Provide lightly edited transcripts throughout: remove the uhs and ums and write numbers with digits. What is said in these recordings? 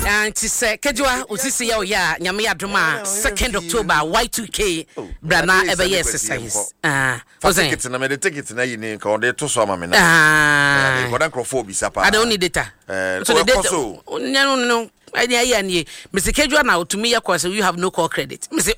Anti say Kejua usisi ya oya nyame adoma 2nd October Y2K brana ebe exercise. Tickets na me the tickets na yini ka on dey to so ama me na. Go dan crofo bi sapa. I don't need data. So the data no Mr. Kejua now to me you have no call credit. Mr.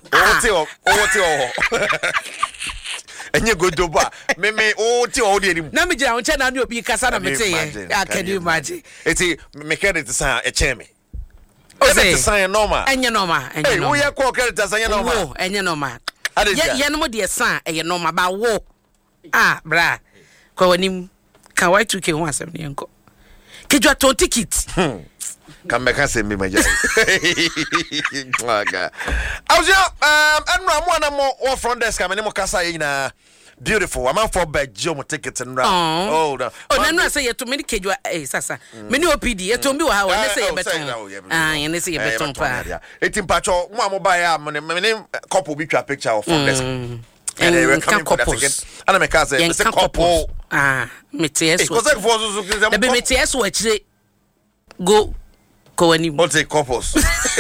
Enye go do ba me o ti o de ni na me gina won na ni obi kasa na me say can you imagine eti me credit san e che me o say san normal enye normal hey wo ye call credit san normal enye normal ye no mo de san e normal ba wo bra ko wani ka Y2K ho asem ne enko Kejua ton ticket come back and say me my jai Ausia enra mo na mo front desk am ne mo kasa yina beautiful I'm for Belgium tickets and round no no say you to me Kejua sasa me ni OPD you to me wa na say you beton you na say you beton pa etim pacho mo amoba ya me couple bi twa picture of front desk and they were coming for that ticket and me ka say couple me ts because that for so the be me ts wa chire go Kowani multi couples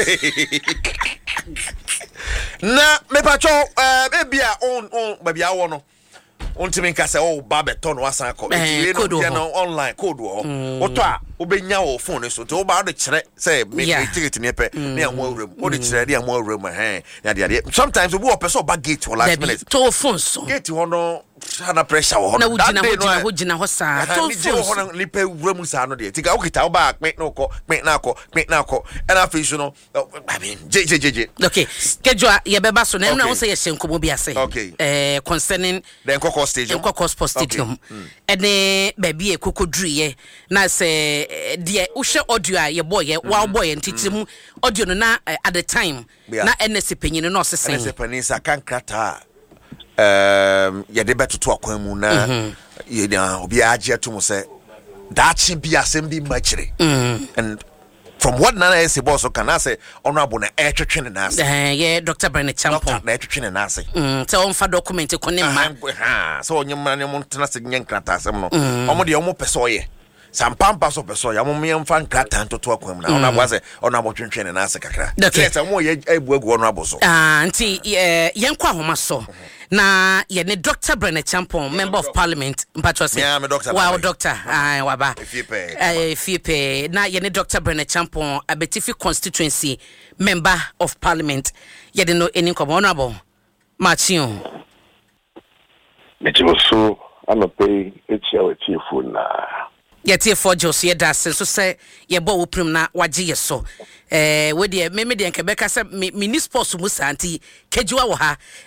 na me pacho baby on baby awo no ontimi nka say ba beton wasan ko e no online code wo oto a obenya wo phone so to ba do kire say me ticket ne pe me anwo awrem o de kire de anwo awrem na de sometimes we person ba gate for last minute to phone so gate ho no hana pressure wo na wujina ho sa to phone ho ni pe wrem sa no de tika okita wo ba kpe na ko and afi so no I mean je okay Kejua ye beba so na na say ye hyenkomo bi ase concerning the Nkoko stadium Sports Stadium ene baby e kokodruye na say de uhwe audio a ye boy wa boy ntitimu audio no na at the time na NS penyin no osesen NS penyin sa kan krata ye de betoto akwan mu na ye na obi age atum say dachi bi asem bi machire and from what Nana say boss can I say honorable na etwetwe na ase yeah Dr. Bernard Champon na etwetwe na ase say on fa document ko ne ma so onyema ne mo ntena se nyen krata asem no omo de omo pese oye sampampa so pese oye omo me mfa krata ntoto akwam na honorable say honorable twetwe na ase kakra yes omo ye ebuagu honorable so nti yenkwa homa so na ye ne Dr. Bernard Champon member of parliament mpatwa say wow doctor waba FIPE na ye ne Dr. Bernard Champon abetifi constituency member of parliament ye de no eni komo honorable Martin Metiwoso anope etia wetiefo na ye tiefo Jos ye da so say ye bo wo prim na wage ye so we de me de nkebeka say mini sports mu santi Kejua wo ha